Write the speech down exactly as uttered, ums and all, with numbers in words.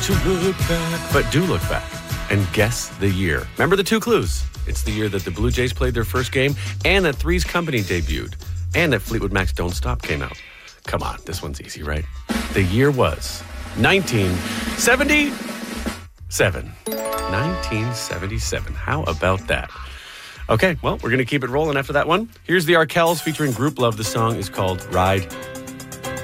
to look back, but do look back and guess the year. Remember the two clues. It's the year that the Blue Jays played their first game and that Three's Company debuted and that Fleetwood Mac's Don't Stop came out. Come on, this one's easy, right? The year was nineteen seventy-seven. nineteen seventy-seven. How about that? Okay, well, we're going to keep it rolling after that one. Here's the Arkells featuring Group Love. The song is called Ride